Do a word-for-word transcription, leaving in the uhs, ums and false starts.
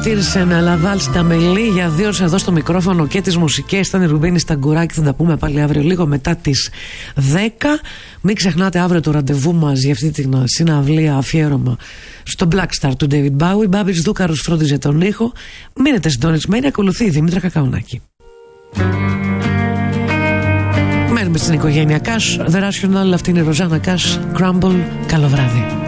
Τίρσεν, Λαβάλ Σταμελή για δύο ώρες εδώ στο μικρόφωνο και τις μουσικές. Ήταν η Ρουμπίνη Σταγκουράκη, θα τα πούμε πάλι αύριο λίγο μετά τις δέκα. Μην ξεχνάτε αύριο το ραντεβού μας για αυτή την συναυλία αφιέρωμα στο Black Star του David Bowie. Μπάμπης Δούκαρος φρόντιζε τον ήχο. Μείνετε συντονισμένοι, ακολουθεί η Δήμητρα Κακαουνάκη. Μένουμε στην οικογένεια Cash, The Rational, αυτή είναι η Ροζάνα Cash, Crumble, καλό βράδυ.